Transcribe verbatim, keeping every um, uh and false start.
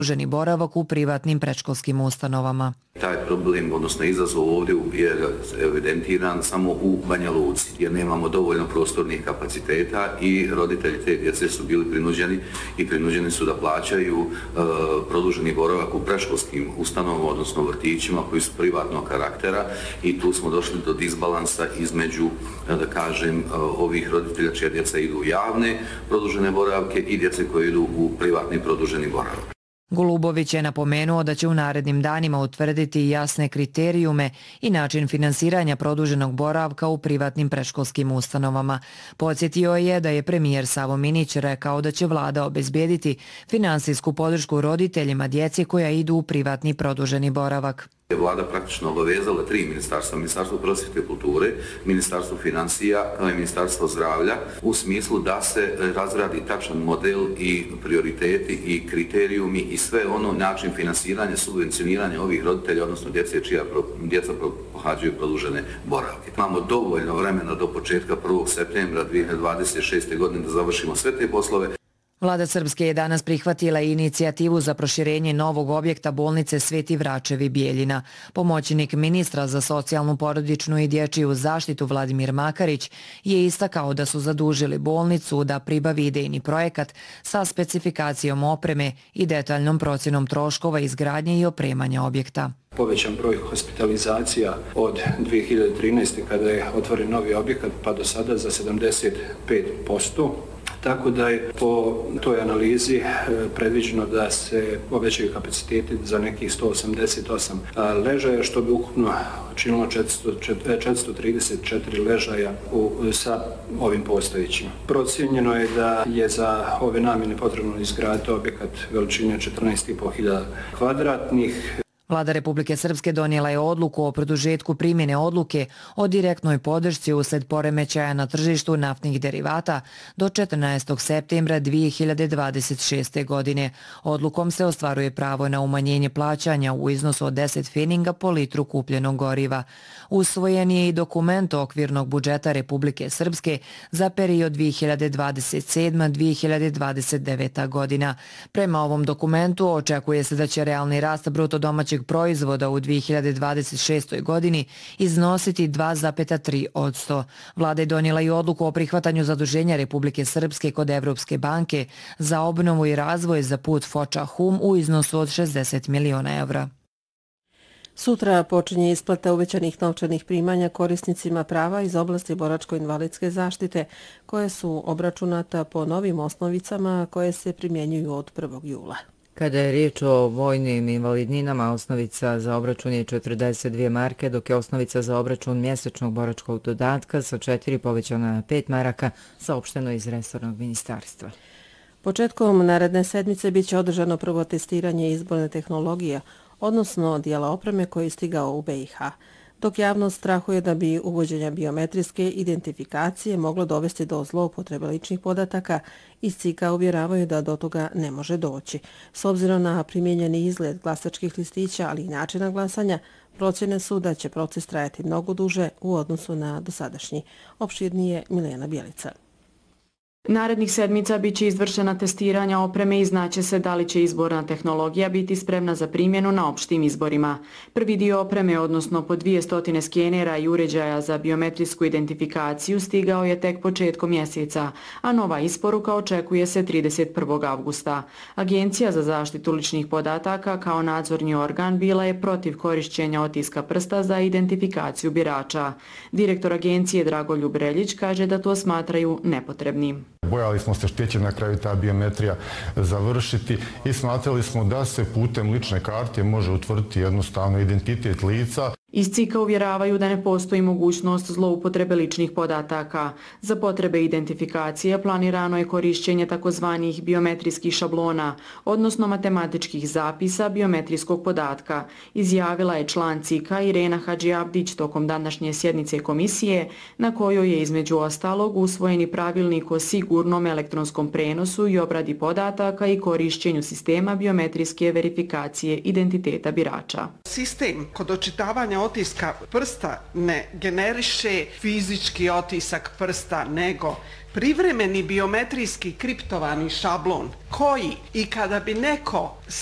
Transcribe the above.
produženi boravak u privatnim predškolskim ustanovama. Taj problem, odnosno izazov ovdje je evidentiran samo u Banja Luci, jer nemamo dovoljno prostornih kapaciteta i roditelji te djece su bili prinuđeni i prinuđeni su da plaćaju uh, produženi boravak u predškolskim ustanovama, odnosno vrtićima koji su privatnog karaktera, i tu smo došli do disbalansa između, da kažem, uh, ovih roditelja čija djeca idu u javne produžene boravke i djece koje idu u privatni produženi boravak. Golubović je napomenuo da će u narednim danima utvrditi jasne kriterijume i način finansiranja produženog boravka u privatnim predškolskim ustanovama. Podsjetio je da je premijer Savo Minić rekao da će vlada obezbediti finansijsku podršku roditeljima djece koja idu u privatni produženi boravak. Vlada praktično obavezala tri ministarstva, Ministarstvo prosvjete i kulture, Ministarstvo financija kao i Ministarstvo zdravlja, u smislu da se razradi tačan model i prioriteti i kriterijumi i sve ono način finansiranja, subvencioniranja ovih roditelja, odnosno djece čija djeca pohađaju produžene boravke. Imamo dovoljno vremena do početka prvog septembra dvije hiljade dvadeset šeste. godine da završimo sve te poslove. Vlada Srpske je danas prihvatila inicijativu za proširenje novog objekta bolnice Sveti Vračevi Bijeljina. Pomoćnik ministra za socijalnu, porodičnu i dječju zaštitu Vladimir Makarić je istakao da su zadužili bolnicu da pribavi idejni projekat sa specifikacijom opreme i detaljnom procjenom troškova izgradnje i opremanja objekta. Povećan broj hospitalizacija od dvije hiljade trinaeste. kada je otvoren novi objekat pa do sada za sedamdeset pet posto. Tako da je po toj analizi predviđeno da se povećaju kapaciteti za nekih sto osamdeset osam ležaja, što bi ukupno činilo četiristo trideset četiri ležaja u, sa ovim postojećim. Procijenjeno je da je za ove namjene potrebno izgraditi objekat veličine četrnaest i po hiljada kvadratnih. Vlada Republike Srpske donijela je odluku o produžetku primjene odluke o direktnoj podršci usled poremećaja na tržištu naftnih derivata do četrnaestog septembra dvije hiljade dvadeset šeste. godine. Odlukom se ostvaruje pravo na umanjenje plaćanja u iznosu od deset feninga po litru kupljenog goriva. Usvojen je i dokument okvirnog budžeta Republike Srpske za period dvije hiljade dvadeset sedma do dvije hiljade dvadeset deveta. godina. Prema ovom dokumentu očekuje se da će realni rast bruto domaćeg proizvoda u dvije hiljade dvadeset šestoj. godini iznositi dva zarez tri posto. Vlada je donijela i odluku o prihvatanju zaduženja Republike Srpske kod Evropske banke za obnovu i razvoj za put Foča-Hum u iznosu od šezdeset miliona evra. Sutra počinje isplata uvećanih novčanih primanja korisnicima prava iz oblasti boračko-invalidske zaštite, koje su obračunata po novim osnovicama koje se primjenjuju od prvog jula. Kada je riječ o vojnim invalidninama, osnovica za obračun je četrdeset dvije marke, dok je osnovica za obračun mjesečnog boračkog dodatka sa četiri povećana na pet maraka, saopšteno iz resornog ministarstva. Početkom naredne sedmice biće održano prvo testiranje izborne tehnologije, odnosno dijela opreme koji je stigao u B i H, dok javnost strahuje da bi uvođenja biometrijske identifikacije moglo dovesti do zloupotrebe ličnih podataka, iz C I K-a uvjeravaju da do toga ne može doći. S obzirom na primijenjeni izgled glasačkih listića, ali i načina glasanja, procjene su da će proces trajati mnogo duže u odnosu na dosadašnji. Opširnije Milena Bjelica. Narednih sedmica biće izvršena testiranja opreme i znaće se da li će izborna tehnologija biti spremna za primjenu na opštim izborima. Prvi dio opreme, odnosno po dvije stotine skenera i uređaja za biometrijsku identifikaciju, stigao je tek početkom mjeseca, a nova isporuka očekuje se trideset prvog avgusta. Agencija za zaštitu ličnih podataka kao nadzorni organ bila je protiv korišćenja otiska prsta za identifikaciju birača. Direktor agencije Dragoljub Reljić kaže da to smatraju nepotrebnim. Bojali smo se što će na kraju ta biometrija završiti i smatrali smo da se putem lične karte može utvrditi jednostavno identitet lica. Iz C I K-a uvjeravaju da ne postoji mogućnost zloupotrebe ličnih podataka. Za potrebe identifikacije planirano je korišćenje takozvanih biometrijskih šablona, odnosno matematičkih zapisa biometrijskog podatka, izjavila je član C I K-a Irena Hadžiabdić tokom današnje sjednice komisije, na kojoj je između ostalog usvojeni pravilnik o sigurnom elektronskom prenosu i obradi podataka i korišćenju sistema biometrijske verifikacije identiteta birača. Sistem kod očitavanja otiska prsta ne generiše fizički otisak prsta, nego privremeni biometrijski kriptovani šablon koji i kada bi neko